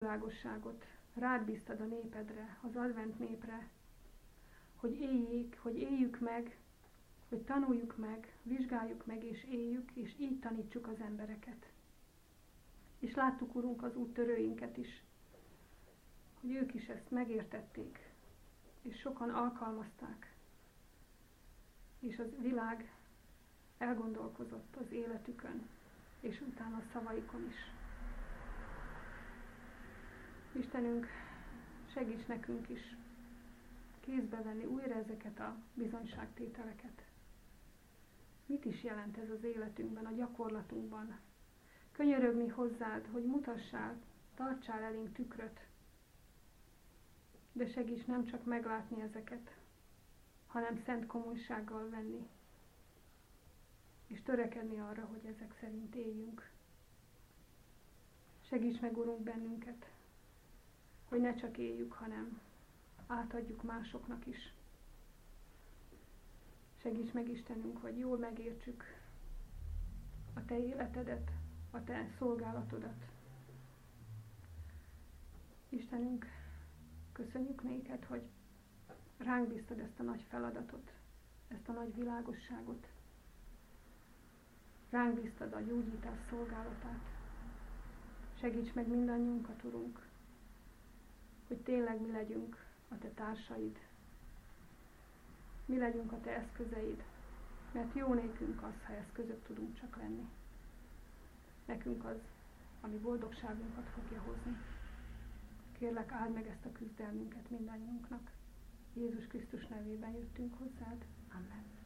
világosságot rád bíztad a népedre, az advent népre, hogy éljük meg, hogy tanuljuk meg, vizsgáljuk meg és éljük, és így tanítsuk az embereket. És láttuk, Urunk, az úttörőinket is, hogy ők is ezt megértették, és sokan alkalmazták, és az világ elgondolkozott az életükön, és utána a szavaikon is. Istenünk, segíts nekünk is kézbe venni újra ezeket a bizonyságtételeket. Mit is jelent ez az életünkben, a gyakorlatunkban? Könyörögni hozzád, hogy mutassál, tartsál elénk tükröt, de segíts nem csak meglátni ezeket, hanem szent komolysággal venni, és törekedni arra, hogy ezek szerint éljünk. Segíts meg, Urunk, bennünket, hogy ne csak éljük, hanem átadjuk másoknak is. Segíts meg, Istenünk, hogy jól megértsük a Te életedet, a Te szolgálatodat. Istenünk, köszönjük néked, hogy ránk bíztad ezt a nagy feladatot, ezt a nagy világosságot. Ránk bíztad a gyógyítás szolgálatát. Segíts meg mindannyiunkat, Urunk, hogy tényleg mi legyünk a Te társaid. Mi legyünk a Te eszközeid, mert jó nékünk az, ha eszközök tudunk csak lenni. Nekünk az, ami boldogságunkat fogja hozni. Kérlek, áld meg ezt a küzdelmünket mindannyiunknak. Jézus Krisztus nevében jöttünk hozzád. Amen.